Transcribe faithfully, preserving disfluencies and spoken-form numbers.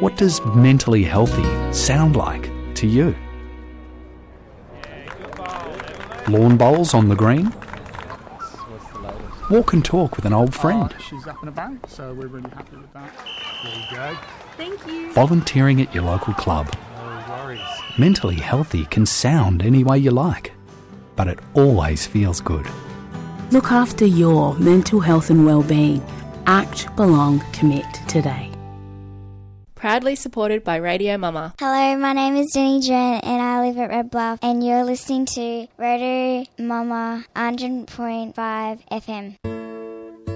What does mentally healthy sound like to you? Lawn bowls on the green? Walk and talk with an old friend. Oh, she's up and about, so we're really happy with that. There you go. Thank you. Volunteering at your local club. No worries. Mentally healthy can sound any way you like, but it always feels good. Look after your mental health and well-being. Act, belong, commit today. Proudly supported by Radio Mama. Hello, my name is Jenny Jen and I live at Red Bluff and you're listening to Radio Mama one hundred point five F M.